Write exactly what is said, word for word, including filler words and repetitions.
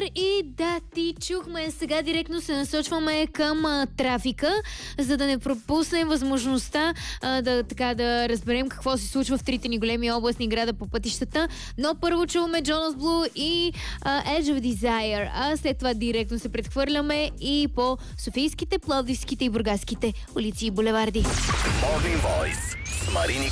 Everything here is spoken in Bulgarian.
и да, ти чухме. Сега директно се насочваме към а, трафика, за да не пропуснем възможността а, да, така, да разберем какво се случва в трите ни големи областни града по пътищата. Но първо чуваме Jonas Blue и а, Edge of Desire, а след това директно се предхвърляме и по софийските, пловдивските и бургаските улици и булеварди. Morning Voice с Марини